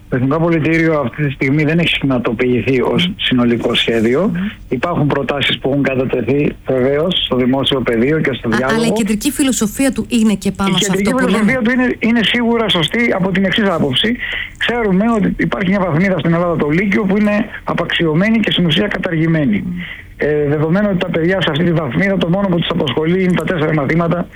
Το Εθνικό Πολιτήριο αυτή τη στιγμή δεν έχει σχηματοποιηθεί ως συνολικό σχέδιο. Υπάρχουν προτάσεις που έχουν κατατεθεί βεβαίως στο δημόσιο πεδίο και στο διάλογο. Αλλά η κεντρική φιλοσοφία του είναι και πάνω σε αυτό που λέμε. Η κεντρική φιλοσοφία του είναι σίγουρα σωστή από την εξής άποψη. Ξέρουμε ότι υπάρχει μια βαθμίδα στην Ελλάδα, το Λύκειο, που είναι απαξιωμένη και στην ουσία καταργημένη. Δεδομένου ότι τα παιδιά σε αυτή τη βαθμίδα το μόνο που τους απασχολεί είναι τα 4 μαθήματα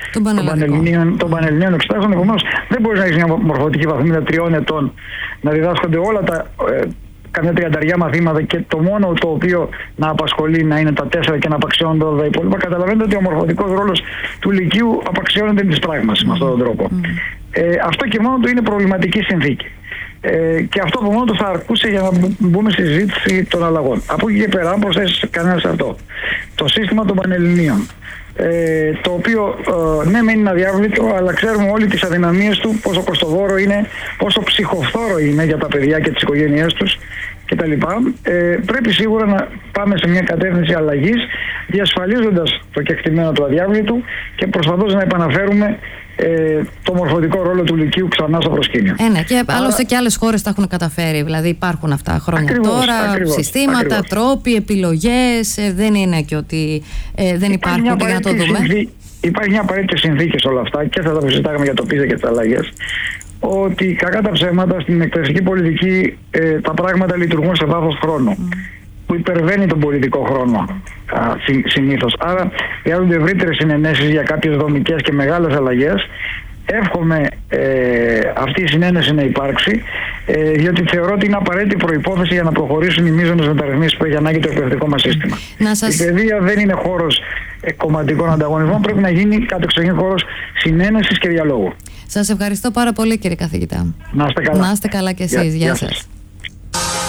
των Πανελληνίων Εξετάσεων. Επομένως, δεν μπορεί να έχει μια μορφωτική βαθμίδα 3 ετών να διδάσκονται όλα τα καμιά 30 μαθήματα και το μόνο το οποίο να απασχολεί να είναι τα 4 και να απαξιώνονται όλα τα υπόλοιπα. Καταλαβαίνετε ότι ο μορφωτικός ρόλος του Λυκείου απαξιώνεται της πράγμασης με αυτόν τον τρόπο. Αυτό και μόνο του είναι προβληματική συνθήκη. Και αυτό από μόνο του θα αρκούσε για να μπούμε στη συζήτηση των αλλαγών. Από εκεί και πέρα, αν προσθέσει κανένα σε αυτό, το σύστημα των Πανελληνίων, το οποίο ναι μεν είναι αδιάβλητο, αλλά ξέρουμε όλοι τις αδυναμίες του, πόσο κοστοβόρο είναι, πόσο ψυχοφθόρο είναι για τα παιδιά και τις οικογένειές τους κτλ. Πρέπει σίγουρα να πάμε σε μια κατεύθυνση αλλαγής, διασφαλίζοντας το κεκτημένο του αδιάβλητου και προσπαθώντας να επαναφέρουμε το μορφωτικό ρόλο του Λυκείου ξανά στο προσκήνιο. Ναι, και άλλωστε και άλλες χώρες τα έχουν καταφέρει. Δηλαδή υπάρχουν αυτά χρόνια τώρα, συστήματα, τρόποι, επιλογές. Δεν είναι και ότι δεν υπάρχουν και για να το δούμε. Υπάρχει μια απαραίτητη συνθήκη σε όλα αυτά και θα τα συζητάγαμε για το PISA και τις αλλαγές. Ότι κακά τα ψέματα στην εκπαιδευτική πολιτική τα πράγματα λειτουργούν σε βάθος χρόνου, που υπερβαίνει τον πολιτικό χρόνο συνήθως. Άρα χρειάζονται ευρύτερες συνενέσεις για κάποιες δομικές και μεγάλες αλλαγές. Εύχομαι αυτή η συνένεση να υπάρξει, διότι θεωρώ ότι είναι απαραίτητη προϋπόθεση για να προχωρήσουν οι μείζονες μεταρρυθμίσεις που έχει ανάγκη το εκπαιδευτικό μας σύστημα. Η παιδεία δεν είναι χώρος κομματικών ανταγωνισμών, πρέπει να γίνει κατεξοχήν χώρος συνένεσης και διαλόγου. Σας ευχαριστώ πάρα πολύ, κύριε καθηγητά. Να είστε καλά. Να είστε καλά κι εσείς. Γεια σας.